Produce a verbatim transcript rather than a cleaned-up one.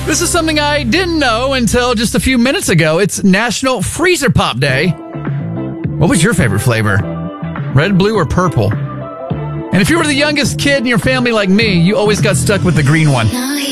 This is something I didn't know until just a few minutes ago. It's National Freezer Pop Day. What was your favorite flavor? Red, blue, or purple? And if you were the youngest kid in your family like me, you always got stuck with the green one.